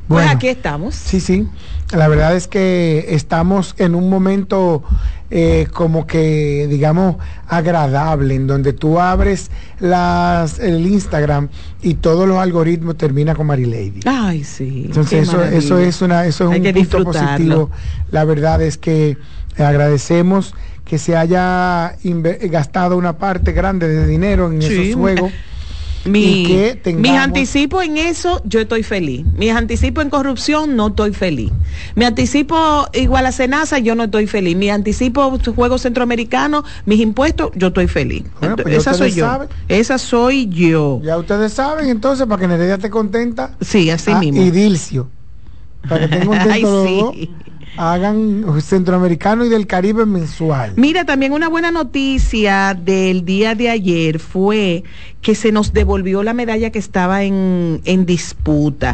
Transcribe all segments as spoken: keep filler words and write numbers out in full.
Bueno, pues aquí estamos. Sí, sí. La verdad es que estamos en un momento eh, como que, digamos, agradable, en donde tú abres las, el Instagram y todos los algoritmos terminan con Marilady. Ay, sí. Entonces eso, eso es una, eso es Hay un que punto disfrutarlo. positivo. La verdad es que agradecemos que se haya gastado una parte grande de dinero en Sí. esos juegos. Mi, y que tengamos... mis anticipos en eso, yo estoy feliz. Mis anticipos en corrupción, no estoy feliz. Mi anticipo igual a Senasa, yo no estoy feliz. Mi anticipo juegos centroamericanos, mis impuestos, yo estoy feliz. Bueno, pues esa soy yo. Saben. Esa soy yo. Ya ustedes saben, entonces, para que Nereida esté contenta. Sí, así ah, mismo. Y Dilcio. Para que estén contentos Ay, los sí. dos. Hagan centroamericano y del Caribe mensual. Mira, también una buena noticia del día de ayer fue que se nos devolvió la medalla que estaba en, en disputa.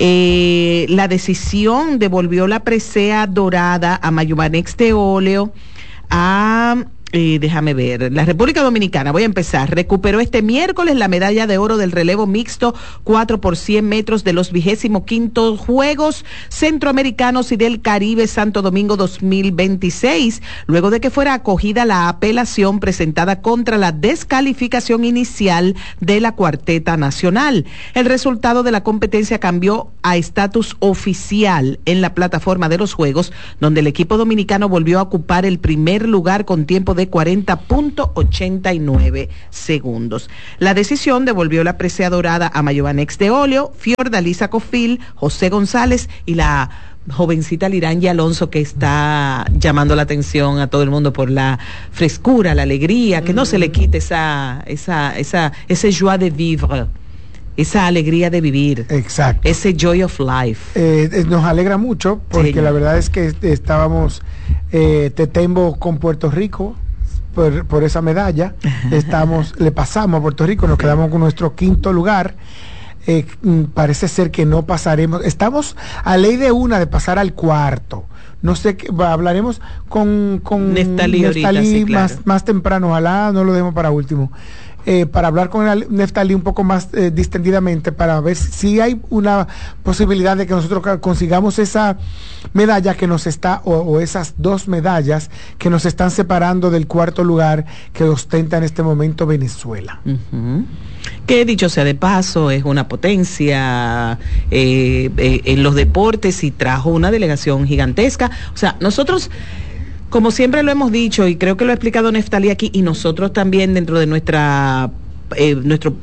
Eh, la decisión devolvió la presea dorada a Mayubanex de óleo, a... Eh, déjame ver, la República Dominicana, voy a empezar, recuperó este miércoles la medalla de oro del relevo mixto cuatro por cien metros de los vigésimo quinto Juegos Centroamericanos y del Caribe Santo Domingo dos mil veintiséis, luego de que fuera acogida la apelación presentada contra la descalificación inicial de la cuarteta nacional. El resultado de la competencia cambió a estatus oficial en la plataforma de los Juegos, donde el equipo dominicano volvió a ocupar el primer lugar con tiempo de cuarenta punto ochenta y nueve segundos. La decisión devolvió la presea dorada a Mayubanex de óleo, Fiordalisa Cofil, José González y la jovencita Lirangi Alonso, que está llamando la atención a todo el mundo por la frescura, la alegría, que no se le quite esa, esa, esa, ese joie de vivre, esa alegría de vivir. Exacto. Ese joy of life. Eh, nos alegra mucho porque sí. La verdad es que estábamos eh, Tetembo con Puerto Rico por, por esa medalla. Estamos, le pasamos a Puerto Rico, nos quedamos con nuestro quinto lugar. Eh, parece ser que no pasaremos. Estamos a ley de una de pasar al cuarto. No sé qué, hablaremos con, con Neftalí, Neftalí ahorita, sí, claro. más, más temprano, ojalá no lo dejemos para último. Eh, para hablar con el Neftalí un poco más eh, distendidamente para ver si hay una posibilidad de que nosotros consigamos esa medalla que nos está, o, o esas dos medallas que nos están separando del cuarto lugar que ostenta en este momento Venezuela. Uh-huh. Que dicho sea de paso, es una potencia eh, eh, en los deportes y trajo una delegación gigantesca. O sea, nosotros... Como siempre lo hemos dicho, y creo que lo ha explicado Neftalí aquí, y nosotros también dentro de nuestra eh, nuestro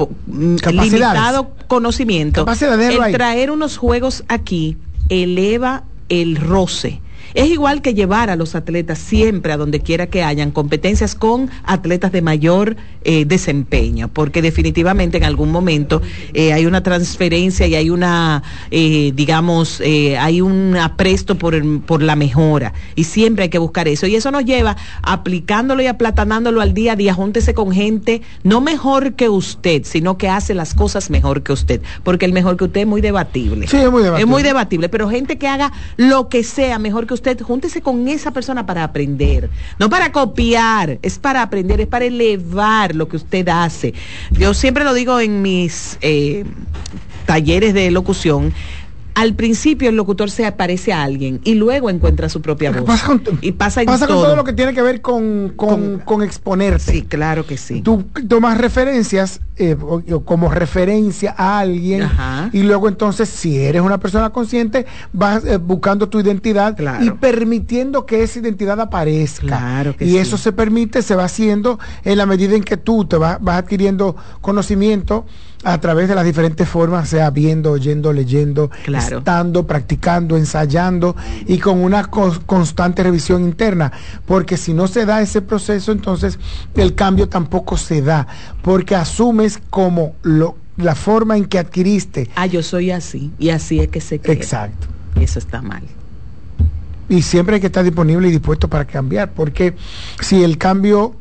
limitado conocimiento, el traer unos juegos aquí eleva el roce. Es igual que llevar a los atletas siempre a donde quiera que hayan competencias con atletas de mayor eh, desempeño, porque definitivamente en algún momento eh, hay una transferencia y hay una, eh, digamos, eh, hay un apresto por, el, por la mejora, y siempre hay que buscar eso, y eso nos lleva aplicándolo y aplatanándolo al día a día. Júntese con gente no mejor que usted, sino que hace las cosas mejor que usted, porque el mejor que usted es muy debatible. Sí, es muy debatible. Es muy debatible, pero gente que haga lo que sea mejor que usted, usted júntese con esa persona para aprender, no para copiar, es para aprender, es para elevar lo que usted hace. Yo siempre lo digo en mis eh, talleres de locución. Al principio el locutor se aparece a alguien y luego encuentra su propia voz. Pasa con, y pasa, en pasa todo. con todo lo que tiene que ver con, con, con, con exponerte. Sí, claro que sí. Tú tomas referencias eh, o, o como referencia a alguien. Ajá. Y luego entonces, si eres una persona consciente, vas eh, buscando tu identidad, claro, y permitiendo que esa identidad aparezca. Claro que y sí. eso se permite, se va haciendo en la medida en que tú te vas, vas adquiriendo conocimiento a través de las diferentes formas, sea viendo, oyendo, leyendo, claro, estando, practicando, ensayando y con una co constante revisión interna, porque si no se da ese proceso, entonces el cambio tampoco se da, porque asumes como lo, la forma en que adquiriste. Ah, yo soy así, y así es que se queda. Exacto. Eso está mal. Y siempre hay que estar disponible y dispuesto para cambiar, porque si el cambio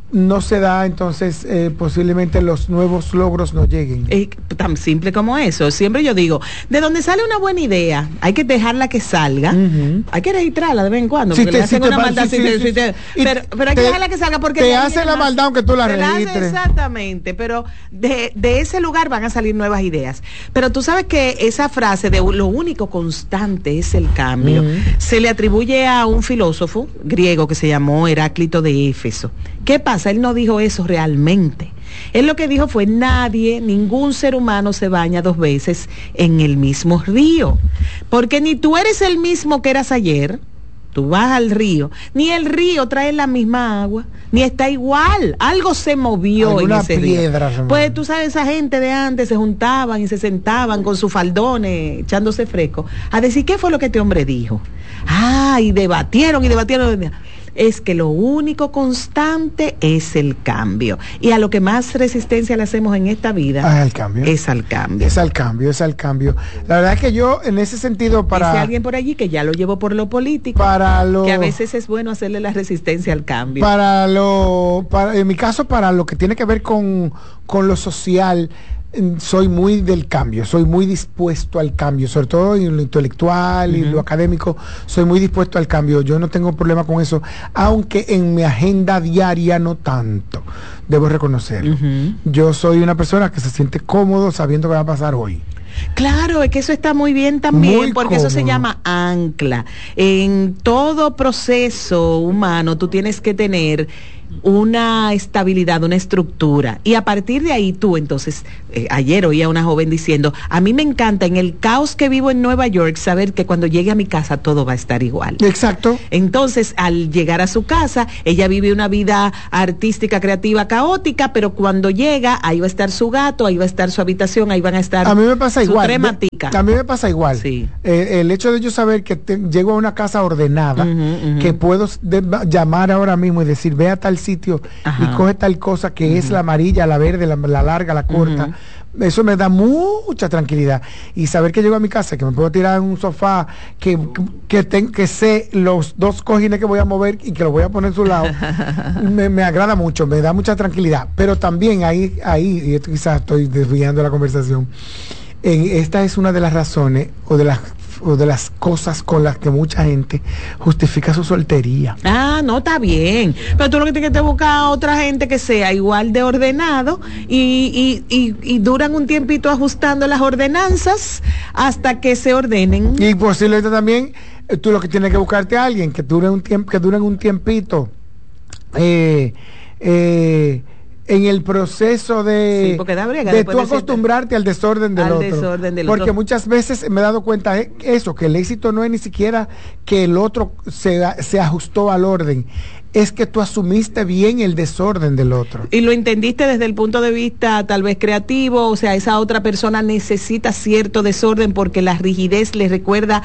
no se da, entonces eh, posiblemente los nuevos logros no lleguen. Es tan simple como eso. Siempre yo digo, de donde sale una buena idea, hay que dejarla que salga, uh-huh. hay que registrarla de vez en cuando, sí, porque te, le hacen sí, una te, maldad, sí, si te, sí, si te, sí, pero, pero hay te, que dejarla que salga porque te hace la maldad aunque tú la registres. Exactamente, pero de, de ese lugar van a salir nuevas ideas. Pero tú sabes que esa frase de lo único constante es el cambio, uh-huh. se le atribuye a un filósofo griego que se llamó Heráclito de Éfeso. ¿Qué pasa? Él no dijo eso realmente. Él lo que dijo fue: nadie, ningún ser humano se baña dos veces en el mismo río, porque ni tú eres el mismo que eras ayer, tú vas al río, ni el río trae la misma agua, ni está igual, algo se movió en ese piedra, río. Pues tú sabes, esa gente de antes se juntaban y se sentaban con sus faldones, echándose fresco, a decir qué fue lo que este hombre dijo. Ah, y debatieron y debatieron. Es que lo único constante es el cambio. Y a lo que más resistencia le hacemos en esta vida ah, el cambio. es al cambio. Es al cambio, es al cambio. La verdad es que yo, en ese sentido, para... Dice alguien por allí que ya lo llevo por lo político, para lo, que a veces es bueno hacerle la resistencia al cambio. Para lo... Para, en mi caso, para lo que tiene que ver con, con lo social... soy muy del cambio, soy muy dispuesto al cambio, sobre todo en lo intelectual uh-huh. y lo académico, soy muy dispuesto al cambio, yo no tengo problema con eso, aunque en mi agenda diaria no tanto, debo reconocerlo. Uh-huh. Yo soy una persona que se siente cómodo sabiendo qué va a pasar hoy. Claro, es que eso está muy bien también, muy porque cómodo. Eso se llama ancla. En todo proceso humano tú tienes que tener una estabilidad, una estructura, y a partir de ahí tú entonces, eh, ayer oía a una joven diciendo, a mí me encanta en el caos que vivo en Nueva York saber que cuando llegue a mi casa todo va a estar igual. Exacto. Entonces, al llegar a su casa, ella vive una vida artística, creativa, caótica, pero cuando llega, ahí va a estar su gato, ahí va a estar su habitación, ahí van a estar a mí me pasa su igual. crematica. A mí me pasa igual. Sí. Eh, el hecho de yo saber que te, llego a una casa ordenada, uh-huh, uh-huh. que puedo de, llamar ahora mismo y decir, ve a tal sitio Ajá. y coge tal cosa que uh-huh. es la amarilla, la verde, la, la larga, la corta. Uh-huh. Eso me da mucha tranquilidad. Y saber que llego a mi casa, que me puedo tirar en un sofá, que, que, ten, que sé los dos cojines que voy a mover y que los voy a poner en su lado, me, me agrada mucho, me da mucha tranquilidad. Pero también ahí, ahí y esto quizás estoy desviando la conversación, en, esta es una de las razones o de las o de las cosas con las que mucha gente justifica su soltería. Ah, no, está bien. Pero tú lo que tienes que buscar a otra gente que sea igual de ordenado y, y, y, y duran un tiempito ajustando las ordenanzas hasta que se ordenen. Y posiblemente también tú lo que tienes que buscarte a alguien que dure un tiempo, que duren un tiempito. Eh, eh, en el proceso de, sí, da brega, de tú acostumbrarte al desorden del al otro. Desorden del porque otro. Muchas veces me he dado cuenta de eso, que el éxito no es ni siquiera que el otro se, se ajustó al orden, es que tú asumiste bien el desorden del otro. Y lo entendiste desde el punto de vista tal vez creativo, o sea, esa otra persona necesita cierto desorden porque la rigidez le recuerda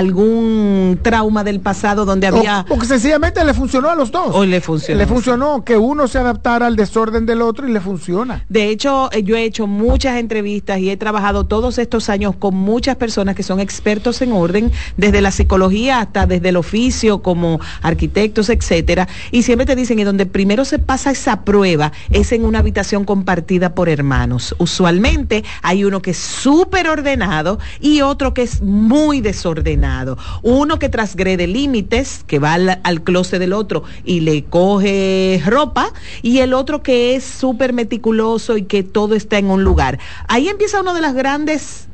algún trauma del pasado donde había... O, porque sencillamente le funcionó a los dos. O le funcionó. Le funcionó que uno se adaptara al desorden del otro y le funciona. De hecho, yo he hecho muchas entrevistas y he trabajado todos estos años con muchas personas que son expertos en orden, desde la psicología hasta desde el oficio, como arquitectos, etcétera. Y siempre te dicen que donde primero se pasa esa prueba es en una habitación compartida por hermanos. Usualmente hay uno que es súper ordenado y otro que es muy desordenado. Uno que transgrede límites, que va al, al closet del otro y le coge ropa, y el otro que es súper meticuloso y que todo está en un lugar. Ahí empieza una de las grandes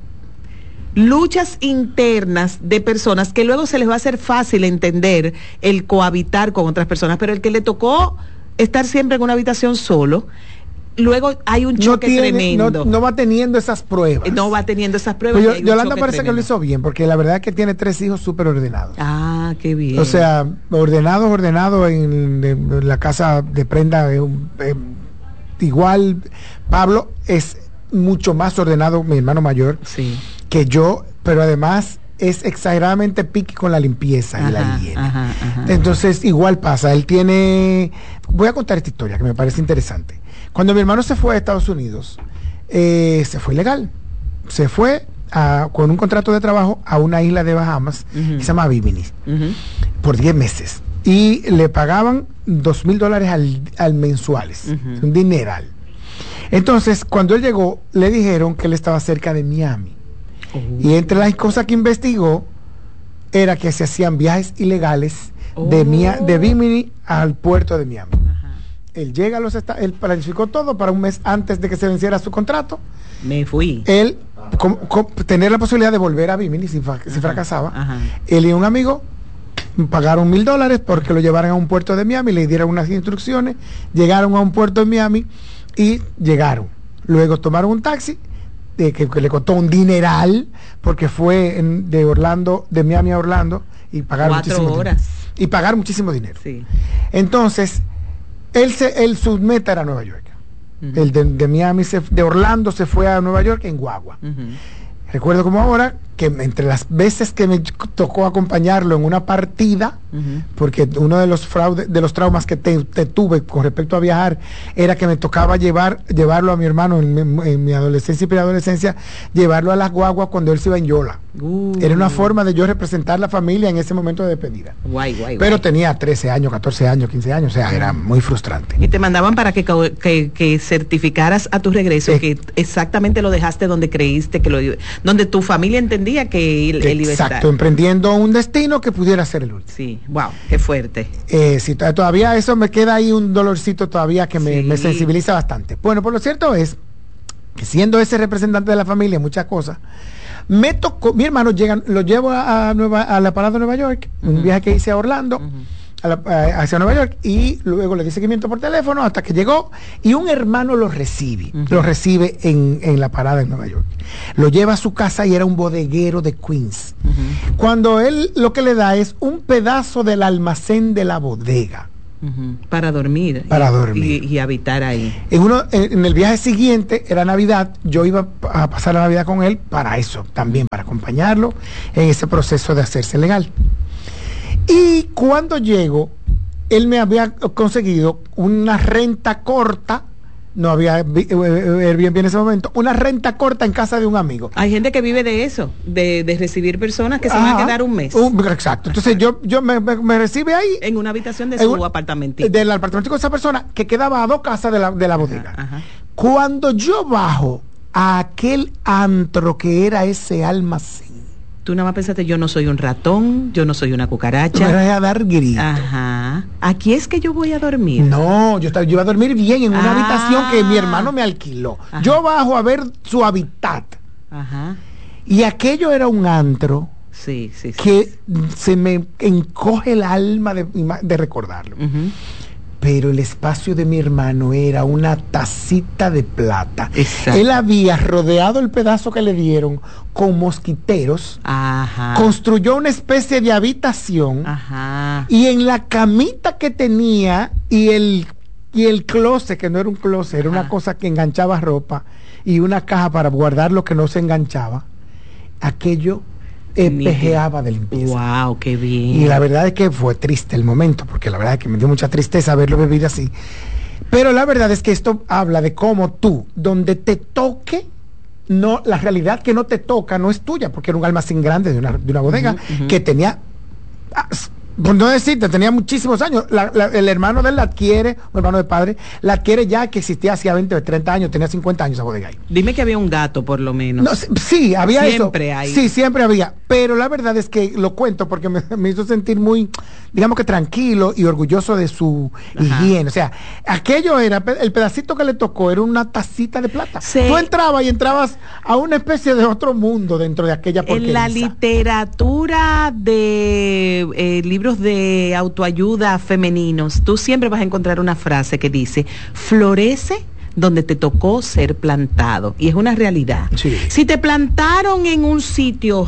luchas internas de personas que luego se les va a hacer fácil entender el cohabitar con otras personas, pero el que le tocó estar siempre en una habitación solo, luego hay un choque no tiene, tremendo. No, no va teniendo esas pruebas. No va teniendo esas pruebas. Pues yo, Yolanda parece tremendo. Que lo hizo bien, porque la verdad es que tiene tres hijos súper ordenados. Ah, qué bien. O sea, ordenados, ordenados en, en la casa de prenda. Eh, eh, igual, Pablo es mucho más ordenado, mi hermano mayor. Sí. Que yo, pero además es exageradamente piqui con la limpieza ajá, y la higiene. Ajá, ajá. Entonces, igual pasa, él tiene... Voy a contar esta historia que me parece interesante. Cuando mi hermano se fue a Estados Unidos, eh, se fue ilegal. Se fue a, con un contrato de trabajo a una isla de Bahamas, uh-huh. que se llama Bimini, uh-huh. por diez meses. Y le pagaban dos mil dólares al, al mensuales, uh-huh. un dineral. Entonces, cuando él llegó, le dijeron que él estaba cerca de Miami. Uh-huh. Y entre las cosas que investigó, era que se hacían viajes ilegales oh. de, Mia, de Bimini al puerto de Miami. Ajá. Él llega a los estados, él planificó todo para un mes antes de que se venciera su contrato. Me fui. Él, con, con, tener la posibilidad de volver a Bimini si, fa, si fracasaba. Ajá. Él y un amigo pagaron mil dólares porque lo llevaran a un puerto de Miami, le dieron unas instrucciones, llegaron a un puerto de Miami y llegaron. Luego tomaron un taxi de que, que le costó un dineral porque fue en, de Orlando, de Miami a Orlando y pagaron cuatro muchísimo horas dinero. Y pagaron muchísimo dinero. Sí. Entonces, él se, él, su meta era Nueva York. Uh-huh. El de, de Miami, se, de Orlando se fue a Nueva York en guagua. Uh-huh. Recuerdo como ahora que entre las veces que me tocó acompañarlo en una partida, uh-huh. porque uno de los fraudes, de los traumas que te, te tuve con respecto a viajar, era que me tocaba llevar, llevarlo a mi hermano en, en, en mi adolescencia y preadolescencia, llevarlo a las guaguas cuando él se iba en Yola. Uh. Era una forma de yo representar la familia en ese momento de despedida. Guay, guay, Pero guay. tenía trece años, catorce años, quince años, o sea, era muy frustrante. Y te mandaban para que, que, que certificaras a tu regreso eh, que exactamente lo dejaste donde creíste que lo iba, donde tu familia entendía que él, él iba a estar. Exacto, emprendiendo un destino que pudiera ser el último. Sí, wow, qué fuerte. Eh, sí, todavía eso me queda ahí un dolorcito todavía que me, sí. me sensibiliza bastante. Bueno, por lo cierto es que siendo ese representante de la familia, muchas cosas, me tocó, mi hermano llega, lo llevo a, a, Nueva, a la parada de Nueva York, uh-huh. un viaje que hice a Orlando, uh-huh. a la, a, hacia Nueva York, y luego le di seguimiento por teléfono hasta que llegó, y un hermano lo recibe, uh-huh. lo recibe en, en la parada en Nueva York. Lo lleva a su casa y era un bodeguero de Queens. Uh-huh. Cuando él lo que le da es un pedazo del almacén de la bodega. Uh-huh. Para dormir. Para y, dormir. Y, y habitar ahí. En, uno, en, en el viaje siguiente, era Navidad, yo iba a pasar la Navidad con él para eso, también para acompañarlo en ese proceso de hacerse legal. Y cuando llego, él me había conseguido una renta corta, no había Airbnb en ese momento, una renta corta en casa de un amigo. Hay gente que vive de eso, de, de recibir personas que se Ajá, van a quedar un mes. Un, exacto. Entonces yo, yo me, me, me recibe ahí. En una habitación de su un, apartamento. Del apartamento de esa persona que quedaba a dos casas de la, de la bodega. Ajá, ajá. Cuando yo bajo a aquel antro que era ese almacén, tú nada más pensaste, yo no soy un ratón, yo no soy una cucaracha. Me voy a dar grito. Ajá. ¿Aquí es que yo voy a dormir? No, yo, estaba, yo iba a dormir bien en una ah. habitación que mi hermano me alquiló. Ajá. Yo bajo a ver su hábitat. Ajá. Y aquello era un antro. Sí, sí, sí. Que sí. se me encoge el alma de, de recordarlo. Uh-huh. Pero el espacio de mi hermano era una tacita de plata. Exacto. Él había rodeado el pedazo que le dieron con mosquiteros. Ajá. Construyó una especie de habitación. Ajá. Y en la camita que tenía y el, y el closet, que no era un closet, era Ajá. una cosa que enganchaba ropa, y una caja para guardar lo que no se enganchaba, aquello pejeaba de limpieza. Wow, qué bien. Y la verdad es que fue triste el momento, porque la verdad es que me dio mucha tristeza haberlo bebido así. Pero la verdad es que esto habla de cómo tú, donde te toque, no, la realidad que no te toca no es tuya, porque era un almacén grande de una, de una bodega uh-huh, uh-huh. que tenía, por no decirte, tenía muchísimos años. La, la, el hermano de él la adquiere, un hermano de padre, la adquiere ya que existía hacía veinte o treinta años, tenía cincuenta años esa bodega ahí. Dime que había un gato, por lo menos. No, sí, había siempre eso. Siempre hay. Sí, siempre había. Pero la verdad es que lo cuento porque me, me hizo sentir muy, digamos que tranquilo y orgulloso de su Ajá. higiene. O sea, aquello era, el pedacito que le tocó era una tacita de plata. Sí. Tú entrabas y entrabas a una especie de otro mundo dentro de aquella porquería. En la literatura de eh, libros de autoayuda femeninos, tú siempre vas a encontrar una frase que dice, florece donde te tocó ser plantado, y es una realidad. Sí. Si te plantaron en un sitio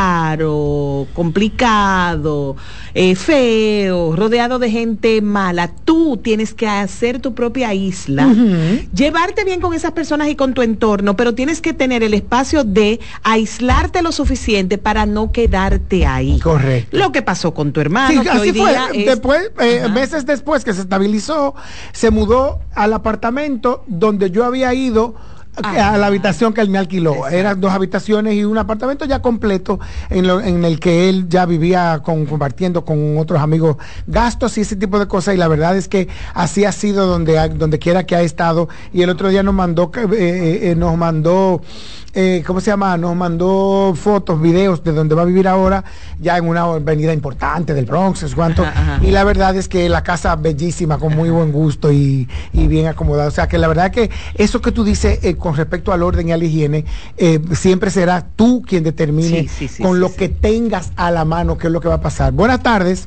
raro, complicado, eh, feo, rodeado de gente mala, tú tienes que hacer tu propia isla, uh-huh. llevarte bien con esas personas y con tu entorno, pero tienes que tener el espacio de aislarte lo suficiente para no quedarte ahí. Correcto. Lo que pasó con tu hermano, sí, que así hoy fue. día es... Después, eh, meses después que se estabilizó, se mudó al apartamento donde yo había ido a la habitación que él me alquiló. Exacto. Eran dos habitaciones y un apartamento ya completo en, lo, en el que él ya vivía con, compartiendo con otros amigos gastos y ese tipo de cosas, y la verdad es que así ha sido donde, donde quiera que ha estado. Y el otro día nos mandó eh, eh, nos mandó Eh, ¿cómo se llama? Nos mandó fotos, videos de donde va a vivir ahora, ya en una avenida importante del Bronx, es cuanto, ajá, ajá. Y la verdad es que la casa bellísima, con muy buen gusto y, y bien acomodada. O sea que la verdad que eso que tú dices eh, con respecto al orden y a la higiene, eh, siempre será tú quien determine sí, sí, sí, con sí, lo sí. que tengas a la mano qué es lo que va a pasar. Buenas tardes.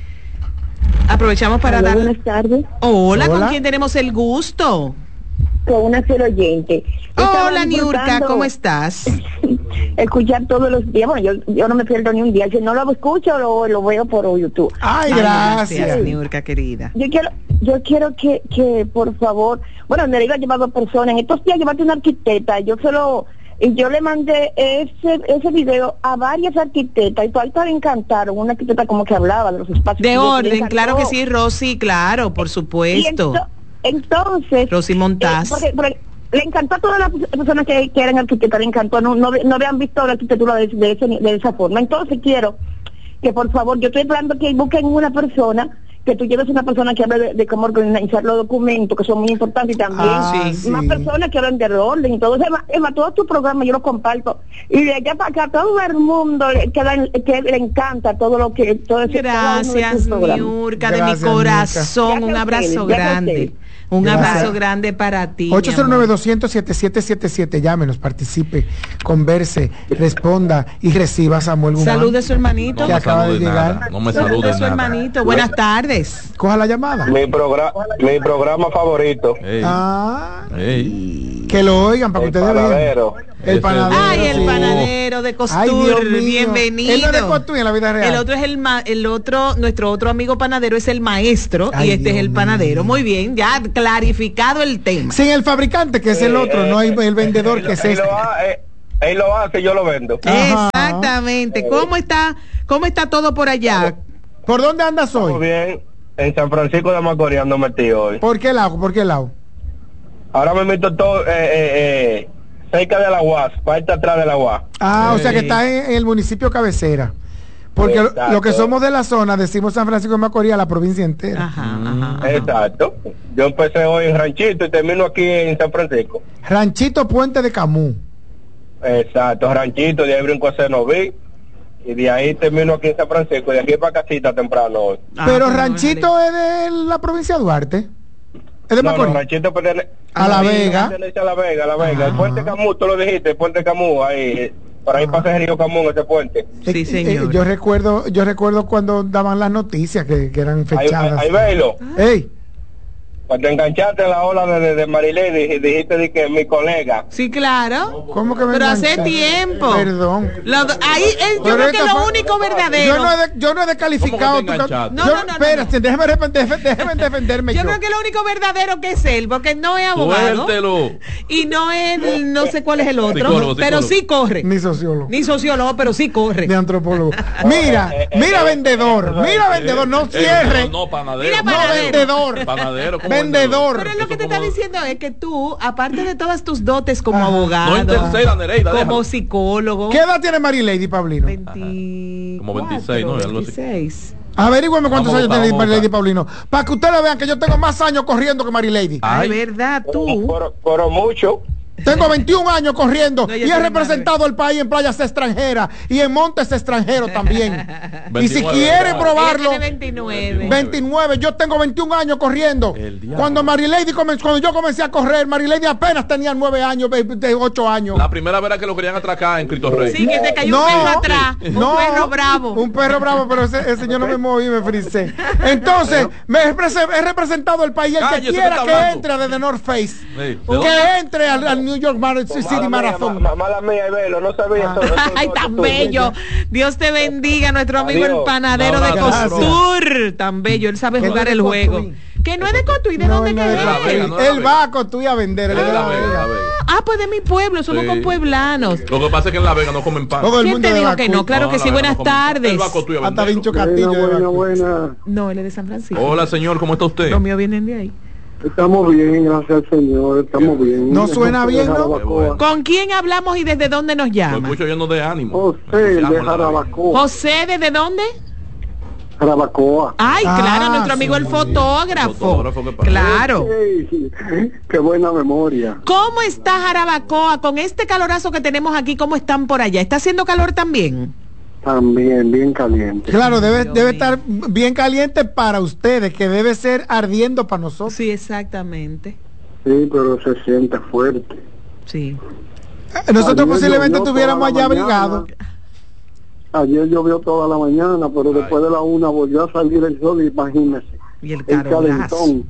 Aprovechamos para Hola, dar... Buenas tardes. Hola, Hola, ¿con quién tenemos el gusto? Con una fiel oyente. Hola, Niurka, ¿cómo estás? Escuchar todos los días, bueno, yo, yo no me pierdo ni un día, si no lo escucho lo, lo veo por YouTube. Ay, gracias, gracias Niurka, querida. Yo quiero, yo quiero que, que por favor, bueno, me iba a llevar dos personas, en estos días llevarte una arquitecta, yo solo, y yo le mandé ese, ese video a varias arquitectas, y todas le encantaron, una arquitecta como que hablaba de los espacios. De orden, claro que sí, Rosy, claro, por supuesto. Entonces, Rosy Montaz. Eh, porque, porque le encantó a todas las personas que, que eran arquitectas, le encantó, no, no, no habían visto la arquitectura de, de, ese, de esa forma. Entonces quiero que por favor, yo estoy hablando que busquen una persona, que tú lleves una persona que hable de, de cómo organizar los documentos, que son muy importantes, y también ah, sí, más sí. personas que hablan de orden y todo. Es más, es más, todo tu programa yo lo comparto. Y de allá para acá, todo el mundo que, da, que le encanta todo lo que... Todo ese, gracias, Niurka, de mi corazón. Un abrazo grande. Un Gracias. abrazo grande para ti. ocho cero nueve, dos cero cero, siete siete siete siete, llámenos, participe, converse, responda y reciba a Samuel Guzmán. Salude a su hermanito. No que acaba de llegar. Nada. No me salude a su hermanito. Buenas tardes. Coja la llamada. Mi, progra mi programa favorito. Ey. Ah, Ey. Que lo oigan para el que ustedes vean. El panadero. Ay, el panadero de Costur. Bienvenido. Él no de Costur en la vida real. El otro es el ma el otro, nuestro otro amigo panadero es el maestro. Ay, y este Dios es el panadero. Mío. Muy bien, ya clarificado el tema. Sin el fabricante, que es el otro, eh, no hay el vendedor que es él este. Lo ha, eh, él lo hace, yo lo vendo. Exactamente. ¿Cómo está, cómo está todo por allá? ¿Por dónde andas hoy? Muy bien. En San Francisco de Macorís ando metido hoy. ¿Por qué lado? ¿Por qué lado? Ahora me meto todo eh, eh, eh, cerca de la U A S, parte atrás de la U A S. Ah, Ey. o sea que está en, en el municipio cabecera. Porque lo, lo que somos de la zona, decimos San Francisco de Macorís, a la provincia entera. Ajá, ajá, ajá. Exacto. Yo empecé hoy en Ranchito y termino aquí en San Francisco. Ranchito Puente de Camus. Exacto, Ranchito, de ahí brinco a Cenoví y de ahí termino aquí en San Francisco, de aquí para casita temprano hoy. Ah, pero Ranchito vale. Es de la provincia de Duarte. Es de no, Macorís. No, Ranchito pertenece a La Vega. Pertenece a La Vega, a La Vega. Ah. El puente Camus, tú lo dijiste, el puente Camus, ahí, por ahí ah. pasa el río Camus, ese puente. Sí, eh, señor. Eh, yo recuerdo, yo recuerdo cuando daban las noticias que, que eran fechadas. Ahí, ahí, ahí velo. Ah. Ey. Cuando enganchaste en la ola de, de, de Marilene y dijiste de que mi colega. Sí, claro. ¿Cómo que me Pero enganché? hace tiempo. Perdón. Lo, ahí es, yo creo que lo fue, único verdadero. Yo no he, de, yo no he descalificado. Tu, no, yo, no, no, no. Espérate, no. Déjame, déjame, déjame defenderme. Yo, yo creo que lo único verdadero que es él, porque no es abogado. Suéltelo. Y no es, no sé cuál es el otro. Psicólogo, psicólogo. Pero sí corre. Ni sociólogo. Ni sociólogo, pero sí corre. Ni antropólogo. Mira, mira vendedor. Mira vendedor, no cierre. No, panadero. Mira panadero. No vendedor. Panadero. Vendedor. Lo que te está diciendo es que tú, aparte de todas tus dotes como ah, abogado, no tercera, Nereida, como déjalo. Psicólogo. ¿Qué edad tiene Marilady Paulino? veinticuatro, como veintiséis, ¿no? veintiséis. Averígüeme cuántos vamos, años vamos, tiene Marilady Paulino. Para que ustedes vean que yo tengo más años corriendo que Marilady. Ay, verdad, tú. Por, por, por mucho. Tengo veintiún años corriendo no, y he representado al país en playas extranjeras y en montes extranjeros también. Y si quiere probarlo, veintinueve. veintinueve, yo tengo veintiún años corriendo. Cuando Marilady comenzó, cuando yo comencé a correr, Marilady apenas tenía nueve años, de ocho años. La primera vez que lo querían atracar en Cristo Rey. Sí, que te cayó no, un perro atrás, no, un perro bravo. Un perro bravo, pero ese, ese yo no me moví, me frisé. Entonces, me he, he representado al país, el que Cállese, quiera que, que entre de The North Face, sí, que entre al, al New York Mar City mala Marathon. Mía, mala mía, Velo, no sabía. Ah. Ay, tan bello. Dios te bendiga, nuestro amigo Adiós. El panadero no, de Costur. Tan bello, él sabe jugar el juego. Que no es de Cotuí, ¿de no, dónde no que es? Vega, no él va a Cotuí a vender. Ah, la Vega, la Vega. Ah, pues de mi pueblo, somos sí. compueblanos. Lo que pasa es que en La Vega no comen pan. Todo el ¿Quién mundo te dijo que no? Claro no, que sí, buenas no tardes. Él va a Cotuí a vender. Hasta Vincho Castillo. Buena, buena, buena. No, él es de San Francisco. Hola, señor, ¿cómo está usted? Los míos vienen de ahí. Estamos bien, gracias al Señor, estamos bien. No suena bien, ¿no? Jarabacoa. ¿Con quién hablamos y desde dónde nos Lo llama? escucho lleno de ánimo. José, de Jarabacoa. José, ¿desde dónde? Jarabacoa. Ay, Ah, claro, nuestro amigo sí. el fotógrafo. El fotógrafo que pasó. Claro. Ey, qué buena memoria. ¿Cómo está Jarabacoa con este calorazo que tenemos aquí? ¿Cómo están por allá? ¿Está haciendo calor también? También, bien caliente. Claro, debe, Dios debe mío. estar bien caliente para ustedes, que debe ser ardiendo para nosotros. Sí, exactamente. Sí, pero se siente fuerte. Sí. Eh, Nosotros Ayer posiblemente llovió estuviéramos toda allá la mañana. abrigados. Ayer llovió toda la mañana, pero Ay. después de la una volvió a salir el sol, imagínese. Y el El calorazo. calentón.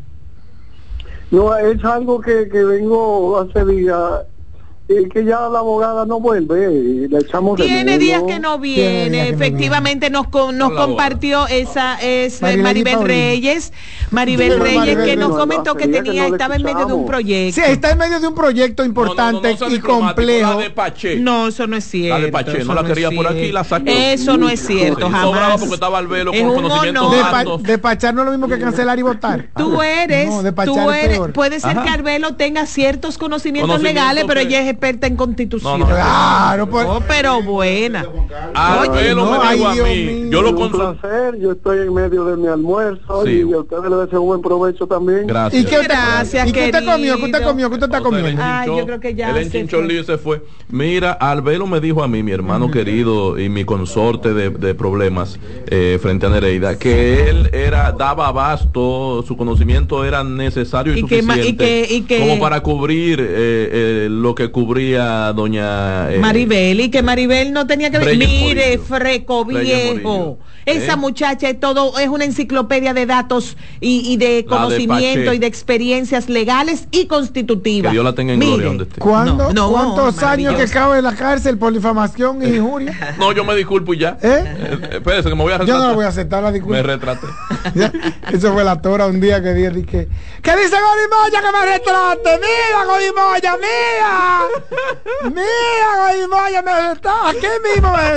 No, es algo que, que vengo hace días, y que ya la abogada no vuelve, y le echamos de Tiene menos. días que no Tiene días viene, que no efectivamente nos con- nos Con la compartió esa es Maribel Maribel y Paulina. Reyes, Maribel Sí, Reyes Maribel que nos Reyes. comentó que Sería que tenía no le estaba en medio de un escuchamos. proyecto. Sí, está en medio de un proyecto importante No, no, no, no sea y diplomático, complejo. La de Pache. No, eso no es cierto. La de Pache, eso no la es quería por aquí, cierto. la sacó. Eso no es cierto, Sí, hizo brava jamás. porque estaba al velo Es con un conocimientos honor. Depa- altos. despachar no es lo mismo que cancelar y votar. Tú eres, No, despachar tú es eres, peor. puede ser Ajá. que Arbelo tenga ciertos conocimientos, Conocimientos legales, pero que- ella es experta en constitución. No, no. Claro, pues. Oh, pero buena. Arbelo no, me ay, dijo a Dios mí. mío. Yo lo Un consulté. placer, yo estoy en medio de mi almuerzo Sí. y a ustedes les deseo un buen provecho también. Gracias. ¿Y qué usted, Gracias, ¿y qué usted comió? ¿Qué usted querido. comió? ¿Qué usted está Usted le comiendo? Ay, enchinchó, yo creo que ya él se enchinchó fue. el lío y se fue. Mira, Arbelo me dijo a mí, mi hermano querido y mi consorte de, de problemas eh, frente a Nereida, que él era daba abasto, su conocimiento era necesario y, Y que ma- y suficiente que- y que- como para cubrir eh, eh, lo que cubría doña eh, Maribel, y que Maribel no tenía que ver. Reyes Mire, Morillo. Freco Reyes Viejo. Morillo. Esa ¿Eh? muchacha es todo, es una enciclopedia de datos y, y de La de conocimiento Pache. y de experiencias legales y constitutivas. Que Dios la tenga en Mire, gloria donde esté. ¿Cuándo- No, no, ¿Cuántos años que maravilloso. cabe en la cárcel por difamación y injuria? No, yo me disculpo y ya. ¿Eh? Eh, Espérese que me voy a Yo retratar. no lo voy a aceptar la Me disculpa. retraté. Ya, eso fue la tora un día que dije, dije, ¿qué dice Gorimoya que me retrate? Mira, Gorimoya, mira. Mira, Gorimoya, me retrate. Aquí mismo me